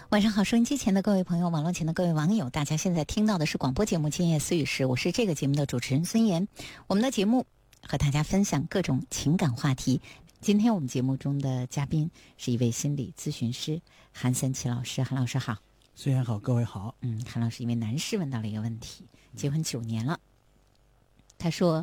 晚上好，收音机前的各位朋友，网络前的各位网友，大家现在听到的是广播节目《今夜思语时》，我是这个节目的主持人孙岩。我们的节目和大家分享各种情感话题。今天我们节目中的嘉宾是一位心理咨询师韩三奇老师。韩老师好。 孙岩好，各位好。 韩老师，一位男士问到了一个问题，结婚9年了，他说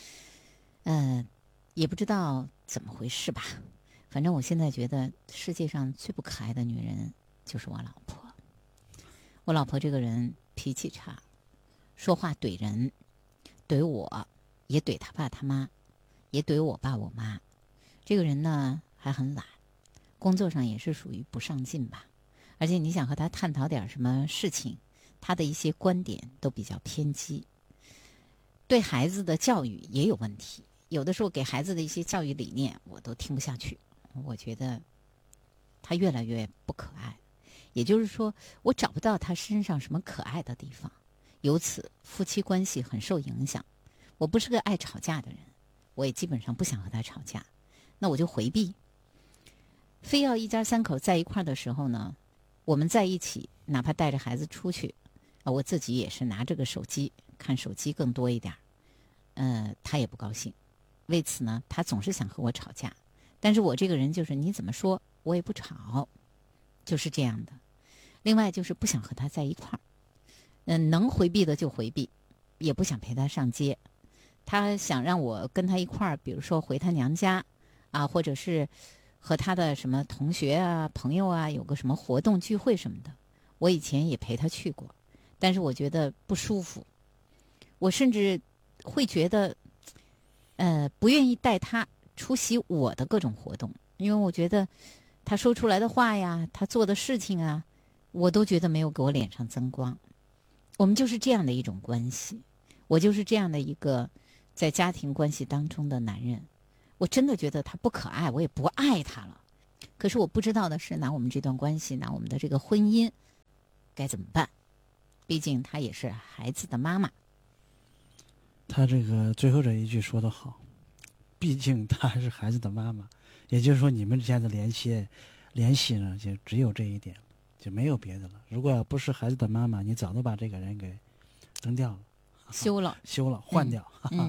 也不知道怎么回事吧，反正我现在觉得世界上最不可爱的女人就是我老婆。我老婆这个人脾气差，说话怼人，怼我，也怼他爸他妈，也怼我爸我妈。这个人呢还很懒，工作上也是属于不上进吧。而且你想和他探讨点什么事情，他的一些观点都比较偏激，对孩子的教育也有问题。有的时候给孩子的一些教育理念我都听不下去，我觉得他越来越不可爱。也就是说，我找不到他身上什么可爱的地方，由此夫妻关系很受影响。我不是个爱吵架的人，我也基本上不想和他吵架，那我就回避。非要一家3口在一块儿的时候呢，我们在一起，哪怕带着孩子出去，我自己也是拿着个手机看手机更多一点。他也不高兴，为此呢，他总是想和我吵架。但是我这个人就是你怎么说我也不吵，就是这样的。另外就是不想和他在一块儿，能回避的就回避，也不想陪他上街。他想让我跟他一块儿，比如说回他娘家啊，或者是和他的什么同学啊、朋友啊有个什么活动聚会什么的，我以前也陪他去过，但是我觉得不舒服，我甚至会觉得不愿意带他出席我的各种活动，因为我觉得他说出来的话呀，他做的事情啊，我都觉得没有给我脸上增光。我们就是这样的一种关系，我就是这样的一个在家庭关系当中的男人。我真的觉得他不可爱，我也不爱他了。可是我不知道的是，拿我们这段关系，拿我们的这个婚姻该怎么办？毕竟他也是孩子的妈妈。 他这个最后这一句说得好，毕竟他还是孩子的妈妈，也就是说你们之间的联系呢，就只有这一点，就没有别的了。如果要不是孩子的妈妈，你早都把这个人给扔掉了， 休了， 换掉。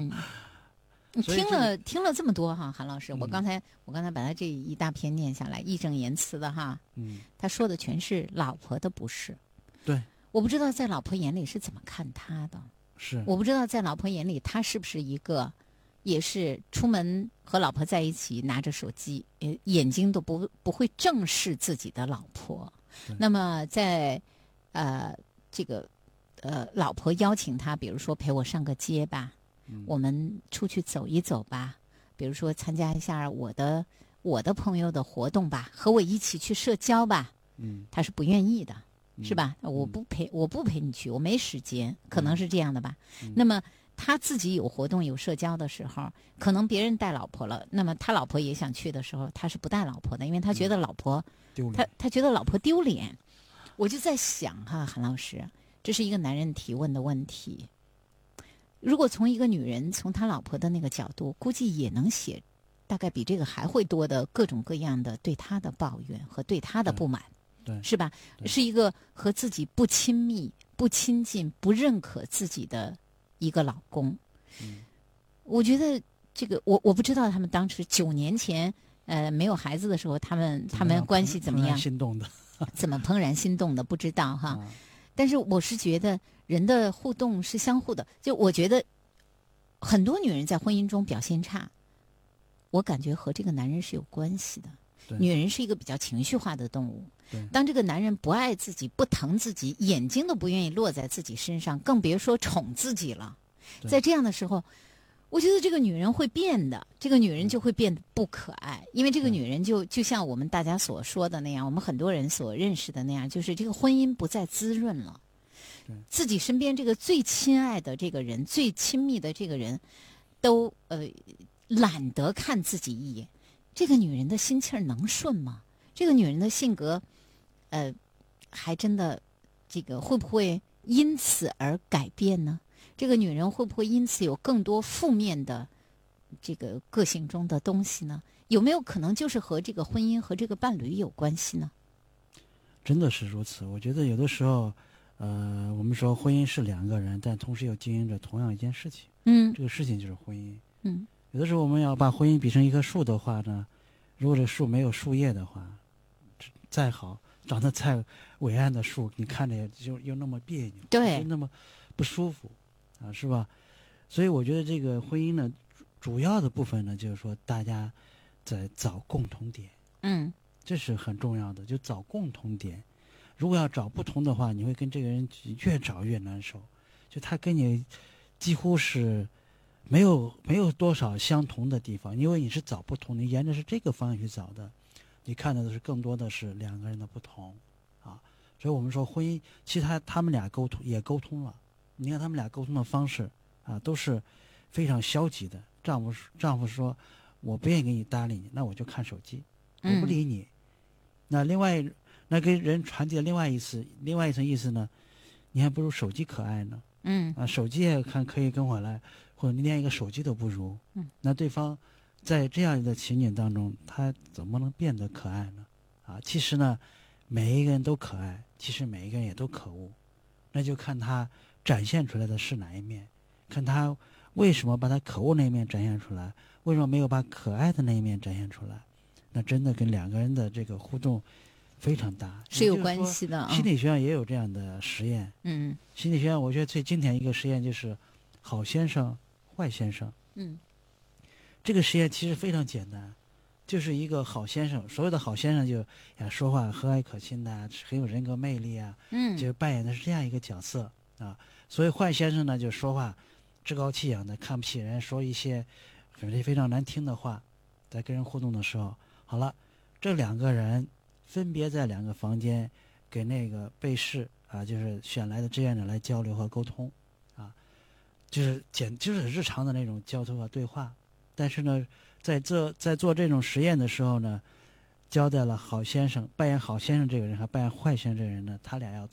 听了这么多哈，韩老师，我刚才把他这一大篇念下来，义正言辞的哈，他说的全是老婆的不是。 对， 我不知道在老婆眼里是怎么看他的。 是， 我不知道在老婆眼里他是不是一个也是出门和老婆在一起拿着手机，眼睛都不会正视自己的老婆。那么在这个老婆邀请他，比如说陪我上个街吧，我们出去走一走吧，比如说参加一下我的朋友的活动吧，和我一起去社交吧，他是不愿意的。是吧？我不陪你去，我没时间，可能是这样的吧。那么他自己有活动有社交的时候，可能别人带老婆了，那么他老婆也想去的时候，他是不带老婆的，因为他觉得老婆丢脸， 他觉得老婆丢脸。我就在想哈，韩老师，这是一个男人提问的问题。如果从一个女人从他老婆的那个角度，估计也能写大概比这个还会多的各种各样的对他的抱怨和对他的不满。 对， 是吧？是一个和自己不亲密、不亲近、不认可自己的一个老公。我觉得这个，我不知道他们当时9年前，没有孩子的时候，他们关系怎么样？ 心动的， 怎么怦然心动的？不知道哈。但是我是觉得人的互动是相互的。就我觉得很多女人在婚姻中表现差，我感觉和这个男人是有关系的。女人是一个比较情绪化的动物，当这个男人不爱自己、不疼自己，眼睛都不愿意落在自己身上，更别说宠自己了。在这样的时候，我觉得这个女人会变的，这个女人就会变得不可爱，因为这个女人就像我们大家所说的那样，我们很多人所认识的那样，就是这个婚姻不再滋润了，自己身边这个最亲爱的这个人、最亲密的这个人，都懒得看自己一眼。这个女人的心气儿能顺吗？这个女人的性格，还真的，这个会不会因此而改变呢？这个女人会不会因此有更多负面的这个个性中的东西呢？有没有可能就是和这个婚姻和这个伴侣有关系呢？ 真的是如此。我觉得有的时候，我们说婚姻是两个人，但同时又经营着同样一件事情。这个事情就是婚姻。有的时候我们要把婚姻比成一棵树的话呢，如果这树没有树叶的话，再好长得再伟岸的树，你看着又那么别扭， 对， 就那么不舒服啊，是吧？所以我觉得这个婚姻呢，主要的部分呢，就是说大家在找共同点，这是很重要的，就找共同点。如果要找不同的话，你会跟这个人越找越难受，就他跟你几乎是没有多少相同的地方，因为你是找不同，你沿着是这个方向去找的，你看到的是更多的是两个人的不同啊。所以我们说婚姻，其实他们俩沟通了，你看他们俩沟通的方式啊，都是非常消极的。丈夫说我不愿意给你搭理你，那我就看手机，我不理你。那给人传递了另外一层意思呢，你还不如手机可爱呢。手机也可以跟我来，或者你连一个手机都不如。那对方在这样的情景当中，他怎么能变得可爱呢？其实呢，每一个人都可爱，其实每一个人也都可恶，那就看他展现出来的是哪一面，看他为什么把他可恶那一面展现出来，为什么没有把可爱的那一面展现出来。那真的跟两个人的这个互动非常大， 是有关系的。 心理学上也有这样的实验。心理学上我觉得最经典一个实验就是好先生坏先生。这个实验其实非常简单，就是一个好先生，所有的好先生就说话和蔼可亲的，很有人格魅力啊，就扮演的是这样一个角色啊。所以坏先生呢，就说话趾高气扬的，看不起人，说一些非常难听的话，在跟人互动的时候。好了，这两个人分别在两个房间给那个被试就是选来的志愿者来交流和沟通就是日常的那种交流和对话。但是呢，在做这种实验的时候呢，交代了扮演好先生这个人和扮演坏先生这个人呢，他俩要